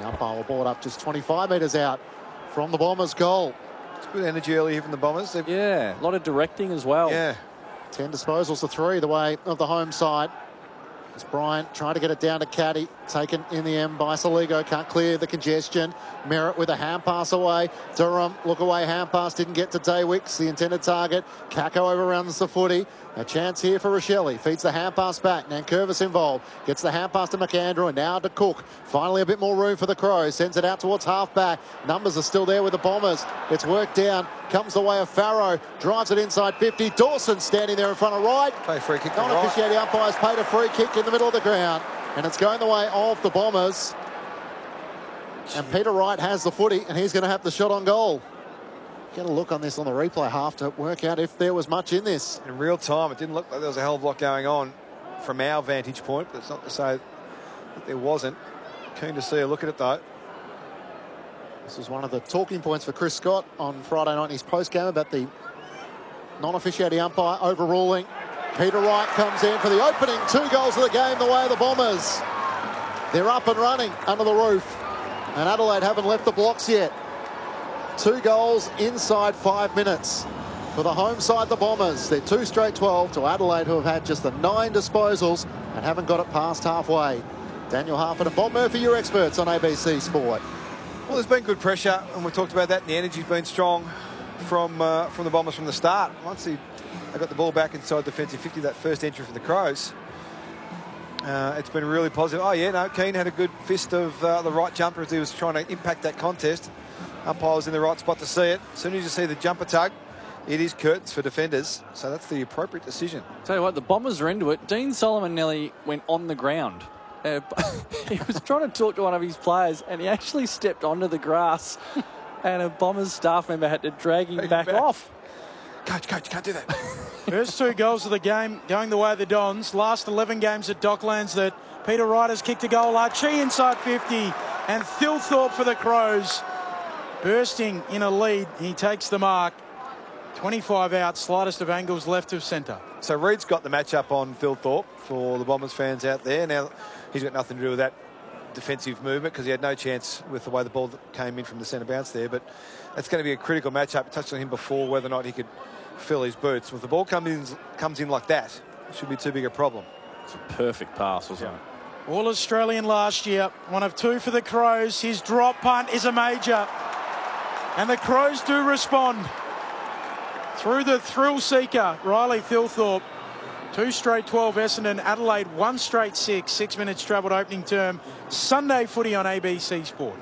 The umpire will ball it up just 25 metres out from the Bombers' goal. It's good energy early here from the Bombers. Yeah, a lot of directing as well. Yeah. 10 disposals to 3 the way of the home side. As Bryant trying to get it down to Caddy, taken in the end by Saligo, can't clear the congestion. Merritt with a hand pass away. Durham, look away, hand pass, didn't get to Daywicks, the intended target. Kako overruns the footy. A chance here for Rochelle. Feeds the hand pass back. Nankervis involved. Gets the hand pass to McAndrew and now to Cook. Finally a bit more room for the Crows. Sends it out towards half back. Numbers are still there with the Bombers. It's worked down. Comes the way of Farrow. Drives it inside 50. Dawson standing there in front of right. Play free kick. Non-officiating umpires paid a free kick in the middle of the ground. And it's going the way of the Bombers. And Peter Wright has the footy and he's going to have the shot on goal. Get a look on this on the replay half to work out if there was much in this. In real time, it didn't look like there was a hell of a lot going on from our vantage point, but it's not to say that there wasn't. Keen to see a look at it, though. This was one of the talking points for Chris Scott on Friday night in his post-game about the non-officiating umpire overruling. Peter Wright comes in for the opening 2 goals of the game the way of the Bombers. They're up and running under the roof. And Adelaide haven't left the blocks yet. 2 goals inside 5 minutes for the home side, the Bombers. They're 2 straight 12 to Adelaide, who have had just the 9 disposals and haven't got it past halfway. Daniel Harford and Bob Murphy, your experts on ABC Sport. Well, there's been good pressure, and we talked about that, and the energy's been strong from the Bombers from the start. Once they got the ball back inside defensive 50, that first entry for the Crows, it's been really positive. Oh, yeah, no, Keane had a good fist of the right jumper as he was trying to impact that contest. Umpire was in the right spot to see it. As soon as you see the jumper tug, it is curtains for defenders. So that's the appropriate decision. Tell you what, the Bombers are into it. Dean Solomon nearly went on the ground. He was trying to talk to one of his players and he actually stepped onto the grass and a Bombers staff member had to drag him back off. Coach, you can't do that. First 2 goals of the game going the way of the Dons. Last 11 games at Docklands that Peter Wright has kicked a goal. Archie inside 50 and Thilthorpe for the Crows. Bursting in a lead, he takes the mark. 25 out, slightest of angles left of centre. So Reed's got the match-up on Thilthorpe for the Bombers fans out there. Now, he's got nothing to do with that defensive movement because he had no chance with the way the ball came in from the centre bounce there. But it's going to be a critical match-up. I touched on him before, whether or not he could fill his boots. If the ball comes in like that, it should be too big a problem. It's a perfect pass, wasn't it? All Australian last year. 1 of 2 for the Crows. His drop punt is a major. And the Crows do respond. Through the thrill seeker, Riley Thilthorpe. 2 straight 12 Essendon, Adelaide 1 straight 6. 6 minutes travelled opening term. Sunday footy on ABC Sport.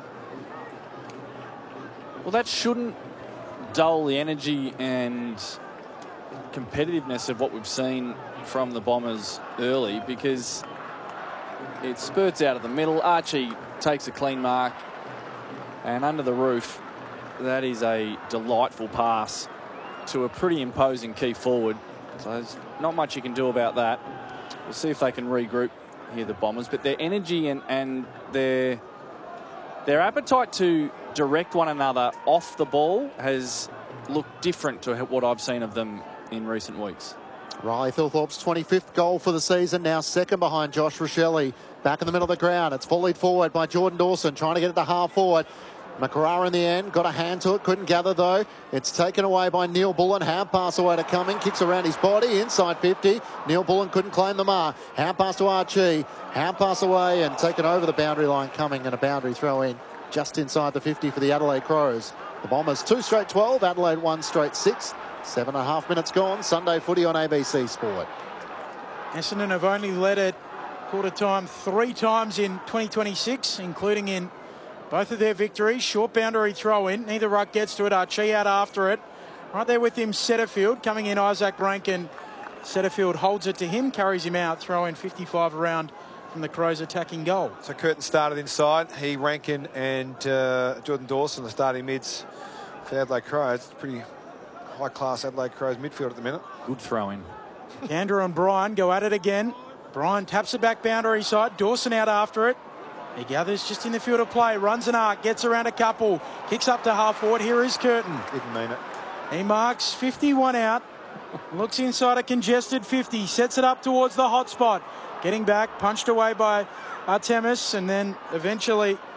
Well, that shouldn't dull the energy and competitiveness of what we've seen from the Bombers early, because it spurts out of the middle. Archie takes a clean mark and under the roof. That is a delightful pass to a pretty imposing key forward. So there's not much you can do about that. We'll see if they can regroup here, the Bombers. But their energy and their appetite to direct one another off the ball has looked different to what I've seen of them in recent weeks. Riley Thilthorpe's 25th goal for the season, now 2nd behind Josh Rochelle. Back in the middle of the ground. It's volleyed forward by Jordan Dawson, trying to get it to half forward. McGrath in the end, got a hand to it, couldn't gather though. It's taken away by Neil Bullen. Hand pass away to Cumming, kicks around his body, inside 50. Neil Bullen couldn't claim the mark. Hand pass to Archie, hand pass away and taken over the boundary line. Cumming and a boundary throw in just inside the 50 for the Adelaide Crows. The Bombers 2 straight 12, Adelaide 1 straight 6. 7.5 minutes gone. Sunday footy on ABC Sport. Essendon have only led it quarter time 3 times in 2026, including in both of their victories. Short boundary throw in. Neither ruck gets to it. Archie out after it. Right there with him, Setterfield. Coming in, Isaac Rankin. Setterfield holds it to him, carries him out. Throw in 55 around from the Crows attacking goal. So Curtin started inside. He, Rankin and Jordan Dawson, the starting mids for the Adelaide Crows. It's pretty high-class Adelaide Crows midfield at the minute. Good throw in. Andrew and Bryan go at it again. Bryan taps it back boundary side. Dawson out after it. He gathers just in the field of play, runs an arc, gets around a couple, kicks up to half forward. Here is Curtin. Didn't mean it. He marks 51 out, looks inside a congested 50, sets it up towards the hot spot. Getting back, punched away by Artemis, and then eventually